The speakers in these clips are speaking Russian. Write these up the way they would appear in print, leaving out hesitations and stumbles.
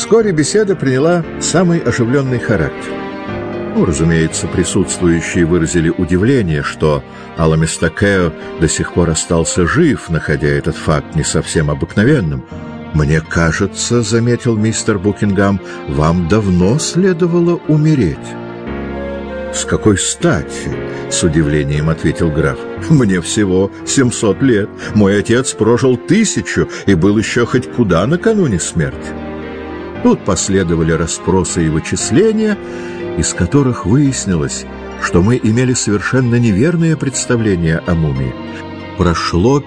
Вскоре беседа приняла самый оживленный характер. Разумеется, присутствующие выразили удивление, что Аламистакео до сих пор остался жив, находя этот факт не совсем обыкновенным. «Мне кажется, — заметил мистер Букингам, — вам давно следовало умереть». «С какой стати?» — с удивлением ответил граф. «Мне всего 700 лет. Мой отец прожил 1000 и был еще хоть куда накануне смерти». Тут последовали расспросы и вычисления, из которых выяснилось, что мы имели совершенно неверное представление о мумии. Прошло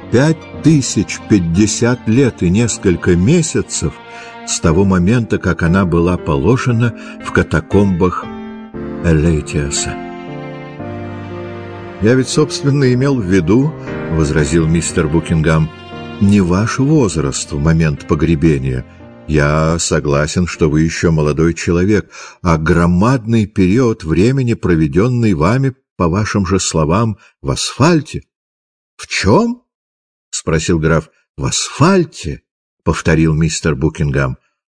5050 лет и несколько месяцев с того момента, как она была положена в катакомбах Элейтиаса. «Я ведь, собственно, имел в виду, — возразил мистер Букингам, — не ваш возраст в момент погребения. Я согласен, что вы еще молодой человек, а громадный период времени, проведенный вами, по вашим же словам, в асфальте». «В чем?» — спросил граф. «В асфальте», — повторил мистер Букингам.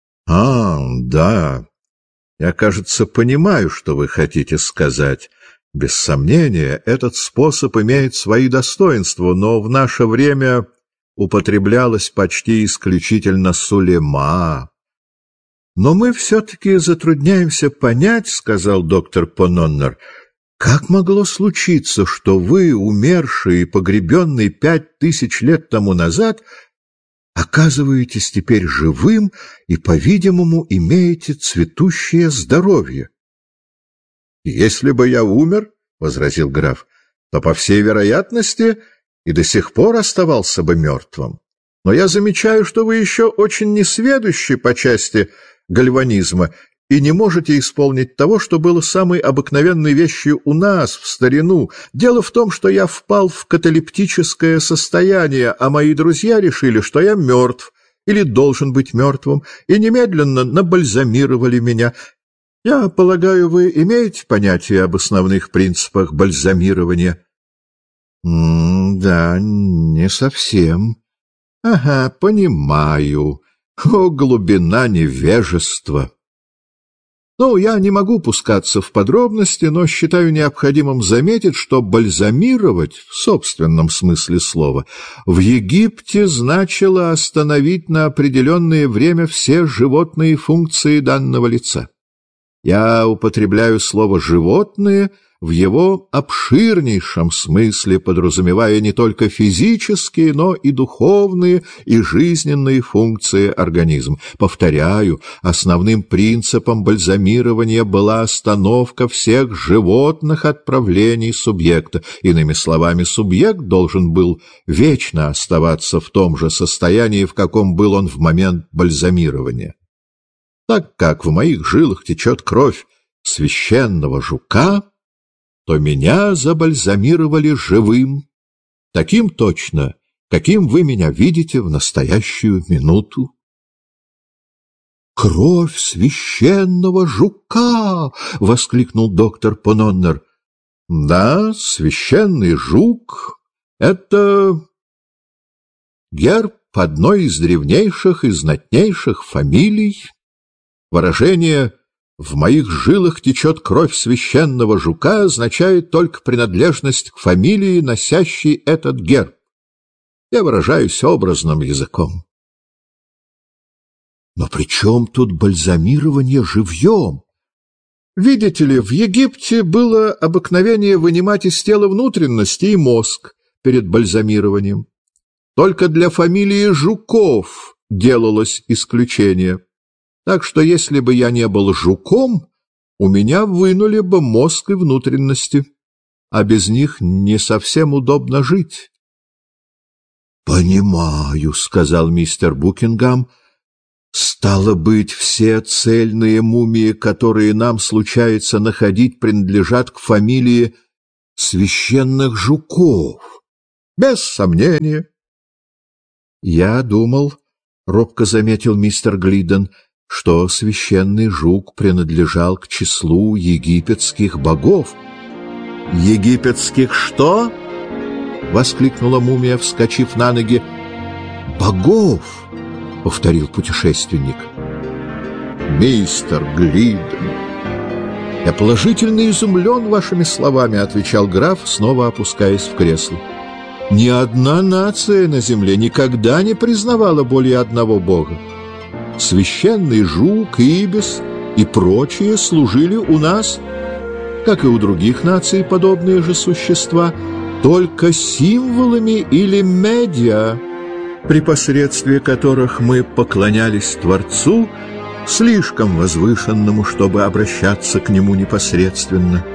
Да. Я, кажется, понимаю, что вы хотите сказать. Без сомнения, этот способ имеет свои достоинства, но в наше время употреблялась почти исключительно сулема. «Но мы все-таки затрудняемся понять, — сказал доктор Пононнер, — как могло случиться, что вы, умерший и погребенный 5000 лет тому назад, оказываетесь теперь живым и, по-видимому, имеете цветущее здоровье?» «Если бы я умер, — возразил граф, — то, по всей вероятности, и до сих пор оставался бы мертвым. Но я замечаю, что вы еще очень несведущи по части гальванизма и не можете исполнить того, что было самой обыкновенной вещью у нас в старину. Дело в том, что я впал в каталептическое состояние, а мои друзья решили, что я мертв или должен быть мертвым, и немедленно набальзамировали меня. Я полагаю, вы имеете понятие об основных принципах бальзамирования?» «Да, не совсем». «Ага, понимаю. О, глубина невежества!» Я не могу пускаться в подробности, но считаю необходимым заметить, что бальзамировать, в собственном смысле слова, в Египте значило остановить на определенное время все животные функции данного лица. Я употребляю слово «животные» в его обширнейшем смысле, подразумевая не только физические, но и духовные и жизненные функции организма. Повторяю, основным принципом бальзамирования была остановка всех животных отправлений субъекта. Иными словами, субъект должен был вечно оставаться в том же состоянии, в каком был он в момент бальзамирования. Так как в моих жилах течет кровь священного жука, то меня забальзамировали живым, таким точно, каким вы меня видите в настоящую минуту. «Кровь священного жука!» — воскликнул доктор Пононнер. «Да, священный жук — это герб одной из древнейших и знатнейших фамилий. Выражение «в моих жилах течет кровь священного жука» означает только принадлежность к фамилии, носящей этот герб. Я выражаюсь образным языком. Но при чем тут бальзамирование живьем? Видите ли, в Египте было обыкновение вынимать из тела внутренности и мозг перед бальзамированием. Только для фамилии Жуков делалось исключение. Так что если бы я не был жуком, у меня вынули бы мозг и внутренности, а без них не совсем удобно жить. «Понимаю», — сказал мистер Букингам. «Стало быть, все цельные мумии, которые нам случается находить, принадлежат к фамилии священных жуков». «Без сомнения». «Я думал, — робко заметил мистер Глидden, — что священный жук принадлежал к числу египетских богов». «Египетских что?» — воскликнула мумия, вскочив на ноги. «Богов!» — повторил путешественник. мистер Глидden. «Я положительно изумлен вашими словами», — отвечал граф, снова опускаясь в кресло. «Ни одна нация на земле никогда не признавала более одного бога. Священный жук, ибис и прочие служили у нас, как и у других наций подобные же существа, только символами или медиа, при посредстве которых мы поклонялись Творцу, слишком возвышенному, чтобы обращаться к Нему непосредственно.